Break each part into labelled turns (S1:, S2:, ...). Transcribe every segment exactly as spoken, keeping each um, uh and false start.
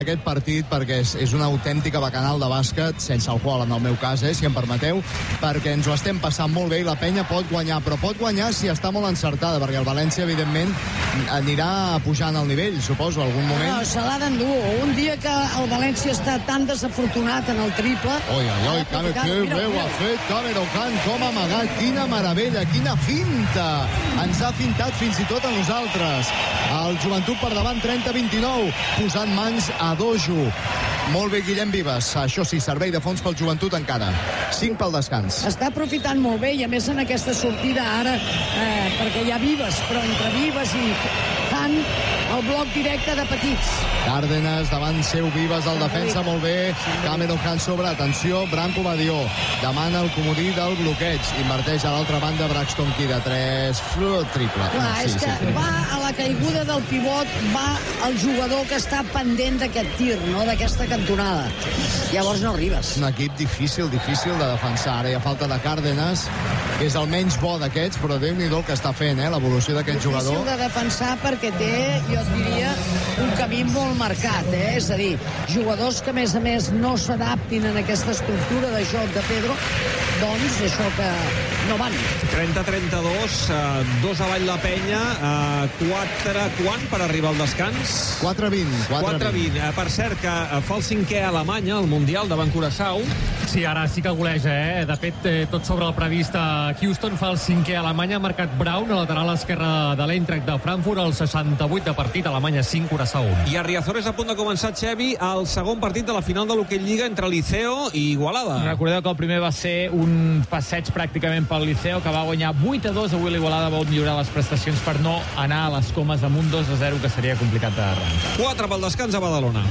S1: aquest partit perquè és, és una autèntica bacanal de bàsquet, sense alcohol en el meu cas, eh, si em permeteu, perquè ens ho estem passant molt bé i la penya pot guanyar, però pot guanyar si està molt encertada, perquè el València, evidentment, anirà pujant el nivell, suposo, algun moment.
S2: No, se l'ha d'endur. Un dia que el València està tan desafortunat en el triple...
S1: Oi, oi, oi, que, que bé ho ha fet Cameron Hunt, com ha amagat, quina meravella, quina finta! Ens ha fintat fins i tot a nosaltres. El Joventut per davant, trenta a vint-i-nou, posant mans a Dojo. Molt bé, Guillem Vives. Això sí, servei de fons pel Joventut encara. cinc pel descans.
S2: Està aprofitant molt bé i a més en aquesta sortida ara, eh, perquè hi ha Vives, però entre Vives i Han, el bloc directe de petits.
S1: Cárdenas davant seu, Vives, el defensa molt bé. Cameron Hunt sobre, atenció, Branco Badió. Demana el comodí del bloqueig. Inverteix a l'altra banda Braxton Key de tres. Triple.
S2: Clar,
S1: sí,
S2: és que
S1: sí,
S2: va a la caiguda del pivot, va el jugador que està pendent d'aquest tir, no d'aquesta cantonada. Llavors no arribes.
S1: Un equip difícil, difícil de defensar. Ara hi ha falta de Cárdenas, que és el menys bo d'aquests, però Déu-n'hi-do el que està fent, eh, l'evolució d'aquest jugador.
S2: Difícil de defensar perquè té, jo et diria, un camí molt marcat, eh? És a dir, jugadors que a més a més no s'adaptin en aquesta estructura de joc de Pedro, doncs això que no van.
S3: trenta a trenta-dos, eh, dos avall la penya, eh, quatre quan per arribar al descans?
S1: quatre a vint.
S3: quatre a vint. Eh, per cert, que fa el cinquè a Alemanya, al Mundial davant Curaçao.
S4: Sí, ara sí que goleja, eh? De fet, eh, tot sobre el previst a Houston, fa el cinquè a Alemanya, ha marcat Brown, a lateral esquerra de l'Eintracht de Frankfurt, el seixanta-vuit de partit, Alemanya cinc, Curaçao un.
S3: I a Riazor és a punt de començar, Xevi, el segon partit de la final de l'Hockey Lliga entre Liceo i Igualada.
S5: Recordeu que el primer va ser un passeig pràcticament pel Liceo, que va guanyar vuit a dos. Avui l'Igualada va millorar les prestacions per no anar a les comes amb un dos a zero, que seria complicat d'arrencar.
S3: quatre pel descans a Badalona.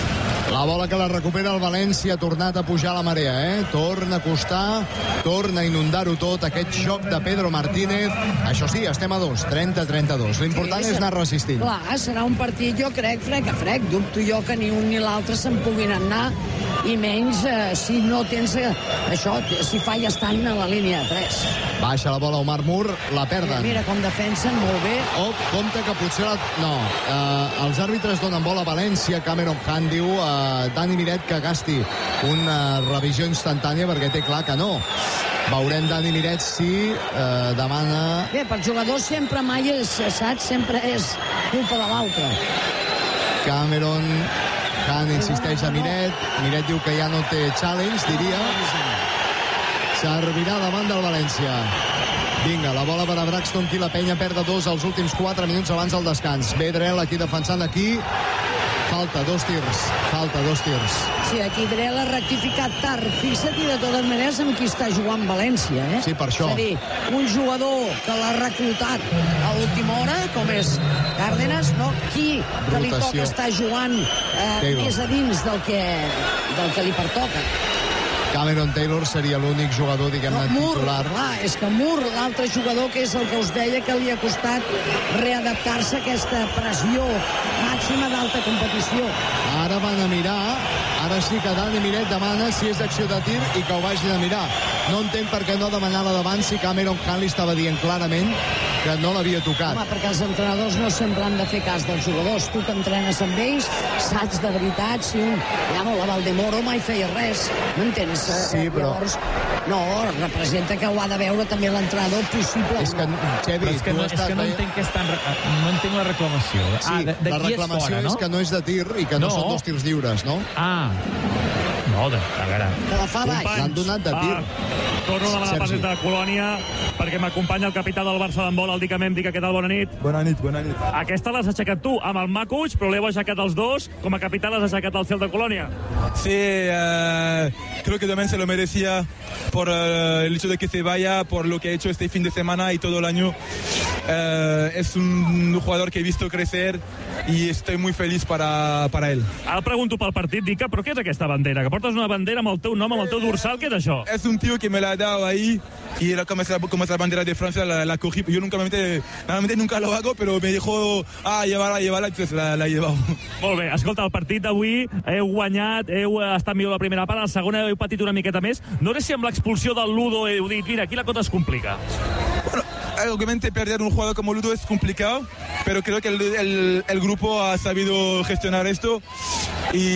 S1: La bola que la recupera el València, ha tornat a pujar la marea, eh? Torna a costar, torna a inundar-ho tot, aquest joc de Pedro Martínez. Això sí, estem a dos, trenta a trenta-dos. L'important sí, és anar resistint.
S2: Clar, serà un partit, jo crec, frec a frec. Dubto jo que ni un ni l'altre se'n puguin anar, i menys eh, si no tens eh, això, si falles tant a la línia de tres.
S1: Baixa la bola Omar Mur, la perden.
S2: Mira com defensen, molt bé.
S1: Oh, compte que potser... La... No, eh, els àrbitres donen bola a València. Cameron Hunt diu a eh, Dani Miret que gasti una revisió instantània perquè té clar que no. Veurem Dani Miret si eh, demana...
S2: Bé, per jugadors sempre mai és, saps, sempre és culpa de l'altre.
S1: Cameron Hunt insisteix a Miret. Miret diu que ja no té challenge, diria. Servirà davant del València. Vinga, la bola per a Braxton Key, la penya perd de dos als últims quatre minuts abans del descans. Vedrell aquí defensant aquí. Falta, dos tirs. Falta, dos tirs.
S2: Sí, aquí Drell ha rectificat tard. Fixa't, i de totes maneres amb qui està jugant València, eh?
S1: Sí, per això.
S2: És a dir, un jugador que l'ha reclutat a última hora, com és Cárdenas, no? Qui que li toca estar jugant eh, més a dins del que, del que li pertoca.
S1: Cameron Taylor seria l'únic jugador, diguem-ne,
S2: no, Mur,
S1: titular.
S2: Clar, és que Mur, l'altre jugador, que és el que us deia que li ha costat readaptar-se a aquesta pressió màxima d'alta competició.
S1: Ara van a mirar, ara sí que Dani Miret demana si és acció de tir i que ho vagin a mirar. No entenc per què no demanar-la davant si Cameron Hunt li estava dient clarament que no l'havia tocat.
S2: Home, perquè els entrenadors no sempre han de fer cas dels jugadors. Tu t'entrenes amb ells, saps de veritat si un... Ja, la Valdemoro mai feia res, m'entens?
S1: Sí, però...
S2: Llavors, no, representa que ho ha de veure també l'entrenador possible.
S1: És que, Xevi,
S5: és que, no, és que no entenc que estan... No entenc la reclamació.
S1: Sí, ah, de, de la reclamació és, fora, no? És que no és de tir i que no, no són dos tirs lliures, no?
S5: Ah, no, de, a veure...
S2: Que la fa baix.
S1: L'han donat de tir.
S6: Ah, torno a demanar passes de Colònia perquè m'acompanya el capità del Barça d'handbol, el Dica Mem. Dica, què tal? Bona nit.
S7: Bona nit, bona nit.
S6: Aquesta l'has aixecat tu, amb el Makuch, però l'heu aixecat els dos. Com a capità l'has aixecat al cel de Colònia.
S7: Sí, uh, creo que también se lo merecía por uh, el hecho de que se vaya, por lo que ha hecho este fin de semana y todo el año. Uh, es un jugador que he visto crecer y estoy muy feliz para, para él.
S6: Ara pregunto pel partit, Dica, però què és aquesta bandera? Que portes una bandera amb el teu nom, amb el teu dorsal, què és això?
S7: Es un tío que me la ha dado ahí y era como esa, como esa bandera de Francia, la, la cogí. Yo nunca, me, normalmente nunca lo hago, pero me dijo, ah, llevarla, llevarla, entonces la, la he llevado.
S6: Molt bé, escolta, el partit d'avui heu guanyat, heu estat millor la primera part, la segona heu patit una miqueta més. No sé si amb l'expulsió del Ludo heu dit, mira, aquí la cosa es complica.
S7: Bueno, obviamente perder un jugador como Ludo es complicado, pero creo que el, el, el grupo ha sabido gestionar esto y